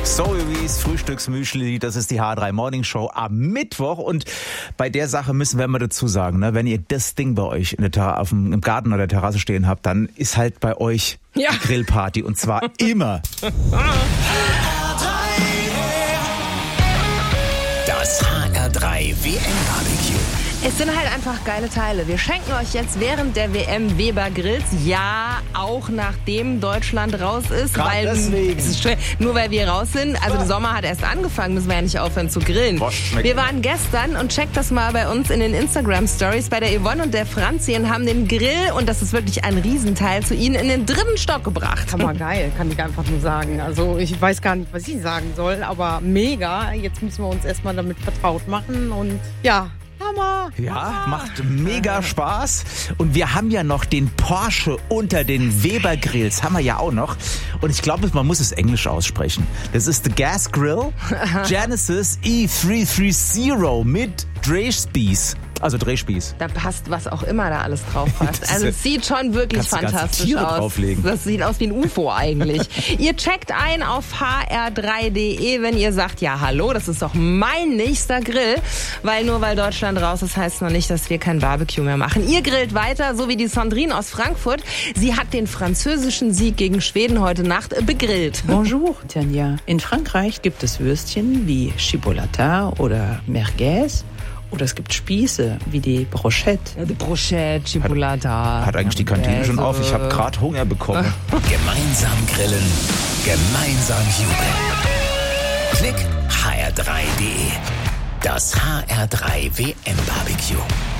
So wie es Frühstücksmüschli, das ist die H3 Morning Show am Mittwoch und bei der Sache müssen wir immer dazu sagen, ne, wenn ihr das Ding bei euch in der im Garten oder der Terrasse stehen habt, dann ist halt bei euch die Grillparty und zwar immer. Das HR3 WM-Barbecue. Es sind halt einfach geile Teile. Wir schenken euch jetzt während der WM Weber Grills. Ja, auch nachdem Deutschland raus ist. Gerade deswegen. Es ist schwer, nur weil wir raus sind. Also der Sommer hat erst angefangen, müssen wir ja nicht aufhören zu grillen. Wir waren gestern und checkt das mal bei uns in den Instagram-Stories bei der Yvonne und der Franzi und haben den Grill, und das ist wirklich ein Riesenteil, zu ihnen in den 3. Stock gebracht. Hammergeil, kann ich einfach nur sagen. Also ich weiß gar nicht, was ich sagen soll, aber mega. Jetzt müssen wir uns erstmal damit vertraut machen und ja, Hammer. Ja, macht mega Spaß. Und wir haben ja noch den Porsche unter den Weber Grills. Haben wir ja auch noch. Und ich glaube, man muss es Englisch aussprechen. Das ist the Gas Grill Genesis E330 mit Drehspieß. Also Drehspieß. Da passt was auch immer da alles drauf passt. Also es sieht schon wirklich fantastisch Tiere aus. Drauflegen. Das sieht aus wie ein UFO eigentlich. Ihr checkt ein auf hr3.de, wenn ihr sagt, ja hallo, das ist doch mein nächster Grill. Weil nur weil Deutschland raus ist, heißt noch nicht, dass wir kein Barbecue mehr machen. Ihr grillt weiter, so wie die Sandrine aus Frankfurt. Sie hat den französischen Sieg gegen Schweden heute Nacht begrillt. Bonjour, Tanja. In Frankreich gibt es Würstchen wie Chipolata oder Merguez. Oder es gibt Spieße wie die Brochette. Ja, die Brochette, Chipolata. Hat eigentlich die Kantine schon auf? Ich habe gerade Hunger bekommen. Gemeinsam grillen, gemeinsam jubeln. Klick hr3.de. Das HR3 WM-Barbecue.